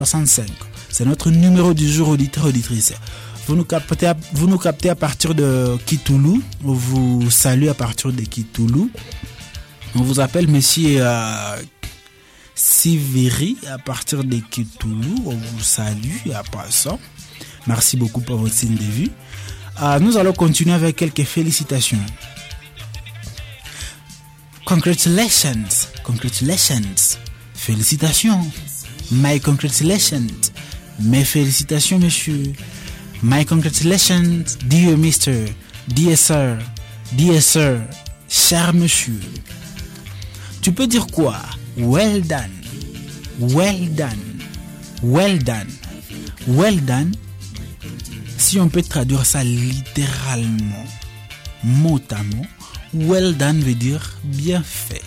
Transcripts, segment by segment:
65. C'est notre numéro du jour, auditeur, auditrice. Vous nous captez à partir de Kitoulou. On vous salue à partir de Kitoulou. On vous appelle Monsieur Siviri à partir de Kitoulou. On vous salue à passant. Merci beaucoup pour votre signe de vue. Nous allons continuer avec quelques félicitations. Congratulations. Félicitations. My congratulations. Mes félicitations, monsieur. My congratulations, dear Mister, dear Sir, cher monsieur. Tu peux dire quoi? Well done. Si on peut traduire ça littéralement, mot à mot, well done veut dire bien fait.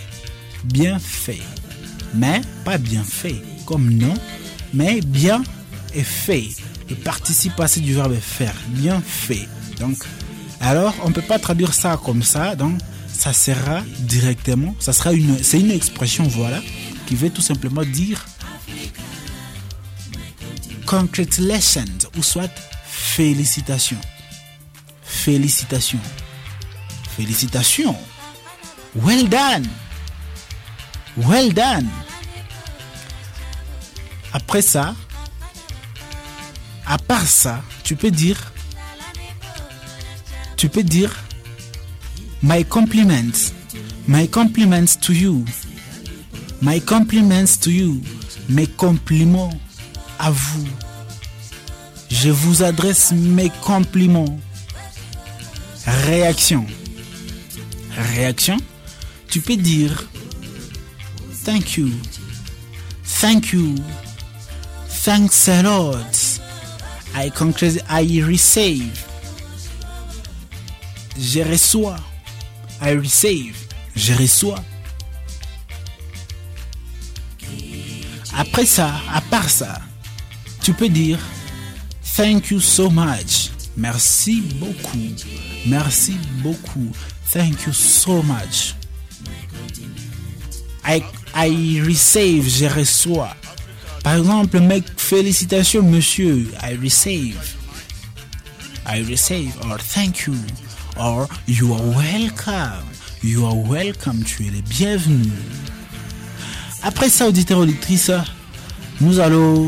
Mais pas bien fait, comme non, mais bien et fait. Le participe passé du verbe faire, bien fait. Donc, alors, on ne peut pas traduire ça comme ça, donc ça sera directement, c'est une expression, voilà, qui veut tout simplement dire congratulations, ou soit félicitations. Well done. Après ça, à part ça, tu peux dire my compliments to you. Mes compliments à vous. Je vous adresse mes compliments. Réaction. Tu peux dire thank you. Thanks a lot. I receive. Je reçois. Je reçois. Après ça, à part ça, tu peux dire thank you so much. Merci beaucoup. Thank you so much. I receive. Je reçois. Par exemple, mes félicitations, monsieur. I receive. Or thank you. Or you are welcome. Tu es le bienvenu. Après ça, auditeur, auditrice, nous allons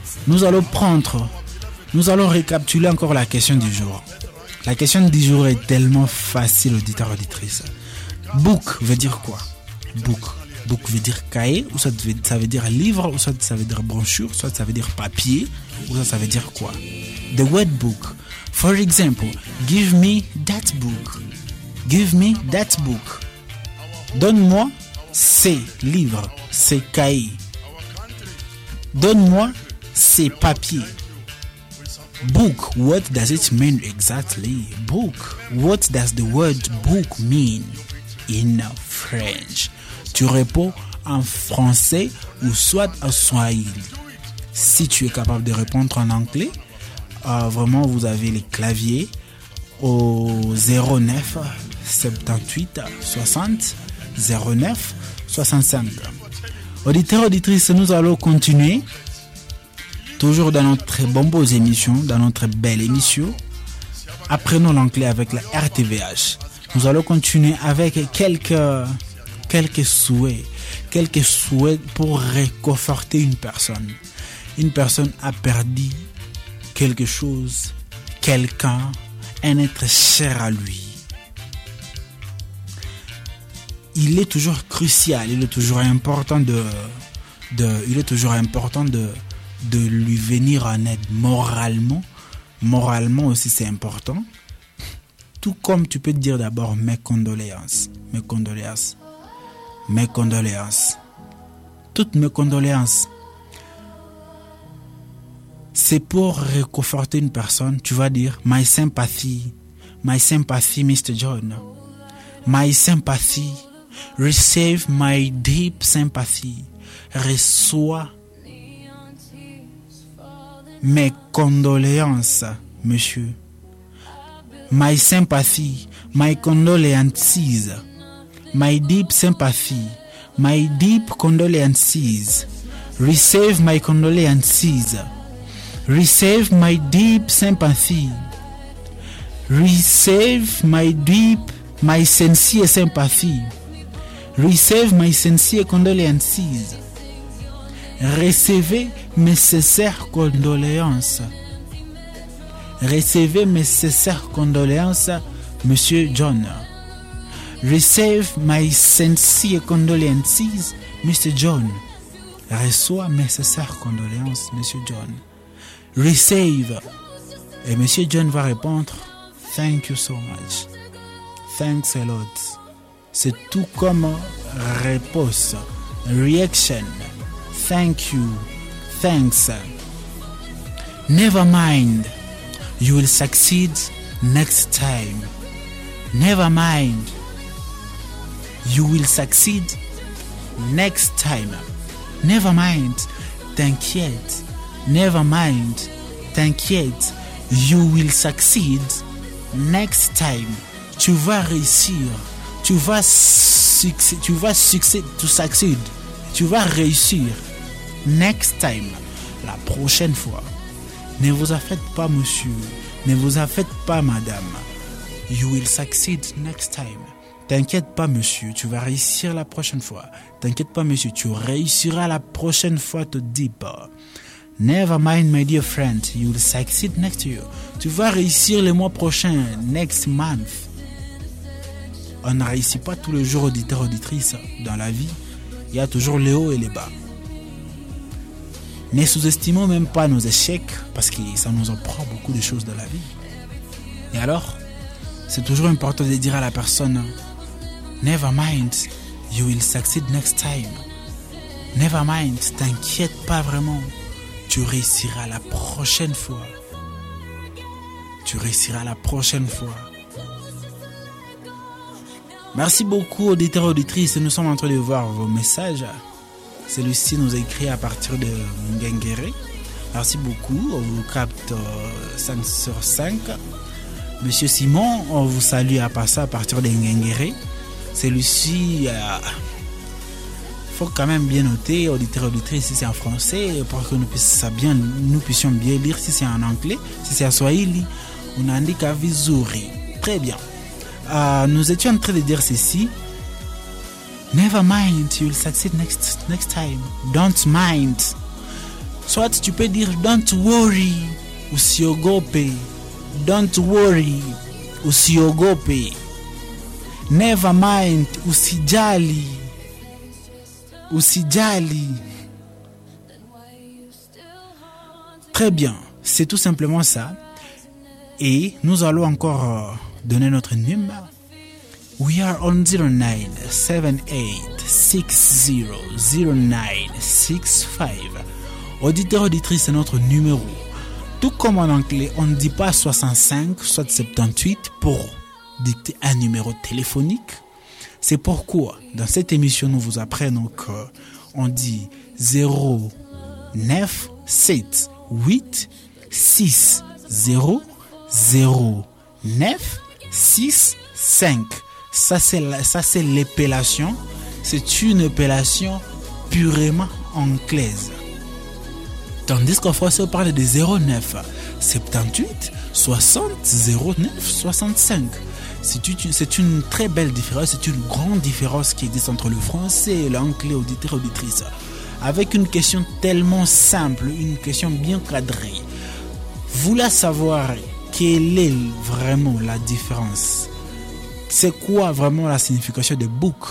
récapituler encore la question du jour. La question du jour est tellement facile, auditeur, auditrice. Book veut dire quoi? Book veut dire cahier, ou ça veut dire livre, ou soit ça veut dire brochure, soit ça veut dire papier, ou ça veut dire quoi? The word book. For example, give me that book. Donne-moi ces livres, ces cahiers. Donne-moi ces papiers. Book, what does it mean exactly? Book, what does the word book mean in French? Tu réponds en français ou soit en swahili. Si tu es capable de répondre en anglais, vraiment vous avez les claviers au 09 78 60 09 65. Auditeurs, auditrices, nous allons continuer toujours dans notre bonne émission, dans notre belle émission. Apprenons l'anglais avec la RTVH. Nous allons continuer avec quelques souhaits pour réconforter une personne. Une personne a perdu quelque chose, quelqu'un, un être cher à lui. Il est toujours crucial, il est toujours important de lui venir en aide moralement. Moralement aussi, c'est important. Tout comme tu peux dire d'abord mes condoléances. Toutes mes condoléances. C'est pour réconforter une personne. Tu vas dire my sympathy, Mr. John. My sympathy. Receive my deep sympathy. Reçois mes condoléances, monsieur. My sympathy, my condolences. My deep sympathy, my deep condolences. Receive my condolences. Receive my deep sympathy. Receive my sincere sympathy. Receive my sincere condolences. Recevez mes sincères condoléances. Recevez mes sincères condoléances, Monsieur John. Receive my sincere condolences, Mr. John. Reçois mes sincères condoléances, Monsieur John. Receive. Et Monsieur John va répondre, thank you so much. Thanks a lot. C'est tout comme réponse. Reaction. Thank you. Thanks. Never mind. You will succeed next time. Never mind. You will succeed next time. Never mind. T'inquiète. Never mind. T'inquiète. You will succeed next time. Tu vas réussir. Tu vas succéder. Tu vas réussir. Next time. La prochaine fois. Ne vous affaites pas, monsieur. Ne vous affaites pas, madame. You will succeed next time. T'inquiète pas, monsieur. Tu vas réussir la prochaine fois. T'inquiète pas, monsieur. Tu réussiras la prochaine fois, te dis pas. Never mind, my dear friend. You will succeed next year. Tu vas réussir le mois prochain. Next month. On ne réussit pas tous les jours, auditeurs, auditrices. Dans la vie, il y a toujours les hauts et les bas. Ne sous-estimons même pas nos échecs parce que ça nous apprend beaucoup de choses dans la vie. Et alors, c'est toujours important de dire à la personne never mind, you will succeed next time. Never mind, t'inquiète pas vraiment. Tu réussiras la prochaine fois. Tu réussiras la prochaine fois. Merci beaucoup, auditeurs et auditrices. Nous sommes en train de voir vos messages. Celui-ci nous a écrit à partir de Ngengere. Merci beaucoup. On vous capte 5 sur 5. Monsieur Simon, on vous salue à passer à partir de Ngengere. Celui-ci, faut quand même bien noter, auditeurs et auditrices, si c'est en français, pour que nous puissions bien lire. Si c'est en anglais, si c'est en swahili, on indique à vizuri. Très bien. Nous étions en train de dire ceci. Never mind, you will succeed next time. Don't mind. Soit tu peux dire don't worry, usiogope. Don't worry, usiogope. Never mind, usijali. Usijali. Très bien, c'est tout simplement ça. Et nous allons encore donner notre numéro. We are on 0978600965. Auditeur, auditrice, c'est notre numéro. Tout comme en anglais, on ne dit pas 65, soit 78 pour dicter un numéro téléphonique. C'est pourquoi, dans cette émission, nous vous apprenons qu'on dit 0978600965. Ça c'est l'épellation. C'est une épellation purement anglaise. Tandis qu'en français on parle de 09 78 60 09 65. C'est une très belle différence. C'est une grande différence qui existe entre le français et l'anglais, auditeur auditrice. Avec une question tellement simple, une question bien cadrée. Voulez savoir quelle est vraiment la différence? C'est quoi vraiment la signification de book?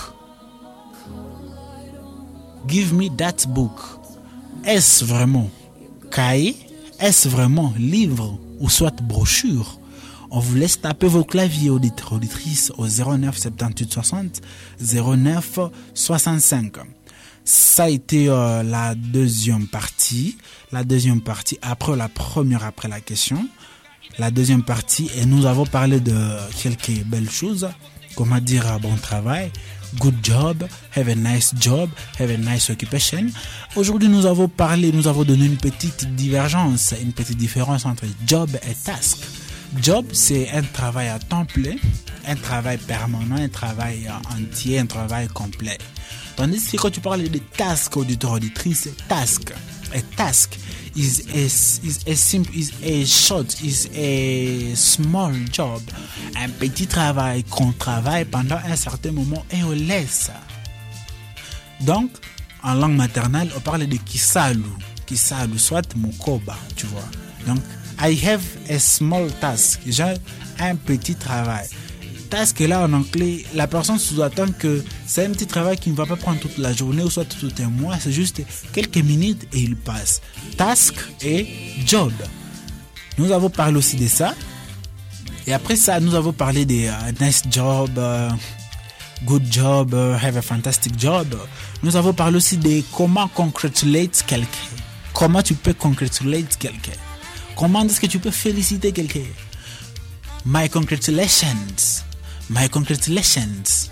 Give me that book. Est-ce vraiment cahier? Est-ce vraiment livre ou soit brochure? On vous laisse taper vos claviers, auditeurs, auditrices, au 09 78 60 09 65. Ça a été la deuxième partie. La deuxième partie après la première, après la question. La deuxième partie, et nous avons parlé de quelques belles choses. Comment dire bon travail, good job, have a nice job, have a nice occupation. Aujourd'hui, nous avons donné une petite divergence, une petite différence entre job et task. Job, c'est un travail à temps plein, un travail permanent, un travail entier, un travail complet. Tandis que quand tu parles de task, auditeur, auditrice, task. A task is a simple, is a short, is a small job. Un petit travail qu'on travaille pendant un certain moment et on laisse. Donc, en langue maternelle, on parle de kisalu. Kisalu, soit mokoba, tu vois. Donc, I have a small task. J'ai un petit travail. Task là en anglais, la personne sous-entend que c'est un petit travail qui ne va pas prendre toute la journée ou soit tout un mois, c'est juste quelques minutes et il passe. Task et job. Nous avons parlé aussi de ça. Et après ça, nous avons parlé de nice job, good job, have a fantastic job. Nous avons parlé aussi de comment congratulate quelqu'un. Comment tu peux congratulate quelqu'un. Comment est-ce que tu peux féliciter quelqu'un. My congratulations. My congratulations.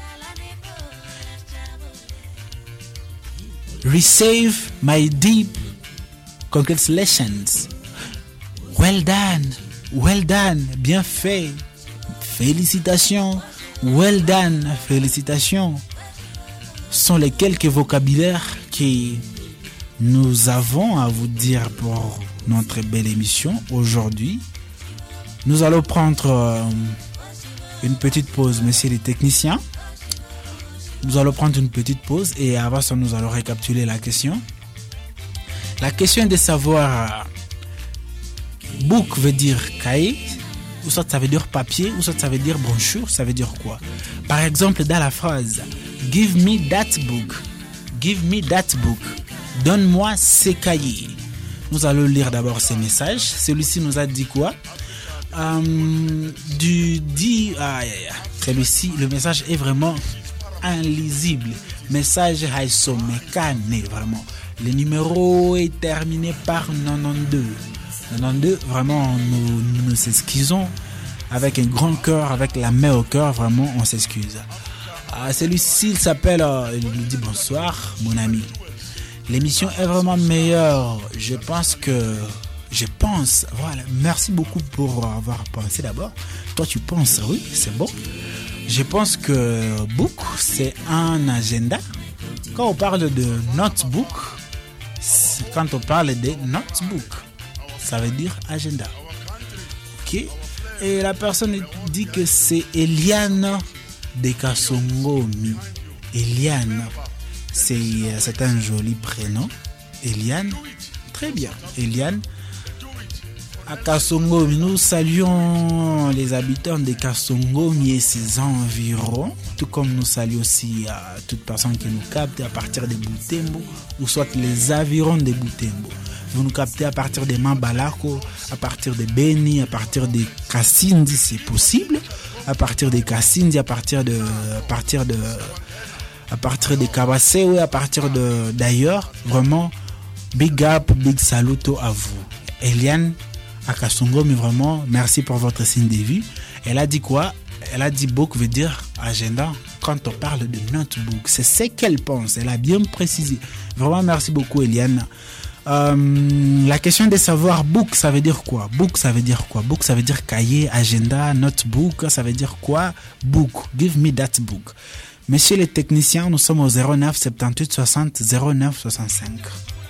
Receive my deep congratulations. Well done. Well done. Bien fait. Félicitations. Well done. Félicitations. Sont les quelques vocabulaires que nous avons à vous dire pour notre belle émission aujourd'hui. Nous allons prendre une petite pause, messieurs les techniciens. Nous allons prendre une petite pause et avant ça, nous allons récapituler la question. La question est de savoir book veut dire cahier, ou soit ça veut dire papier, ou soit ça veut dire brochure, ça veut dire quoi? Par exemple, dans la phrase give me that book. Give me that book. Donne-moi ces cahiers. Nous allons lire d'abord ces messages. Celui-ci nous a dit quoi? Celui-ci, le message est vraiment illisible. Message haïsomekane, vraiment. Le numéro est terminé par 92. 92, vraiment, nous nous excusons avec un grand cœur, avec la main au cœur, vraiment, on s'excuse. Celui-ci, il s'appelle, il nous dit bonsoir, mon ami. L'émission est vraiment meilleure. Je pense, voilà, merci beaucoup pour avoir pensé d'abord. Toi, tu penses, oui, c'est bon. Je pense que book, c'est un agenda. Quand on parle de notebook, ça veut dire agenda. Ok. Et la personne dit que c'est Eliane de Kasongomi. Eliane, c'est un joli prénom. Eliane, très bien. Eliane. À Kasongomi, nous saluons les habitants de Kasongomi et ses environs, tout comme nous saluons aussi toute personne qui nous capte à partir de Butembo ou soit les environs de Butembo. Vous nous captez à partir de Mambalako, à partir de Beni, à partir de Kassindi, c'est possible, à partir de Kassindi, à partir de Kabasewe, à partir d'ailleurs, vraiment, big up, big saluto à vous. Eliane à Kasongo, mais vraiment, merci pour votre signe de vue. Elle a dit quoi? Elle a dit book veut dire agenda quand on parle de notebook. C'est ce qu'elle pense. Elle a bien précisé. Vraiment, merci beaucoup, Eliane. La question de savoir book, ça veut dire quoi? Book, ça veut dire quoi? Book, ça veut dire cahier, agenda, notebook, ça veut dire quoi? Book. Give me that book. Messieurs les techniciens, nous sommes au 09 78 60 09 65.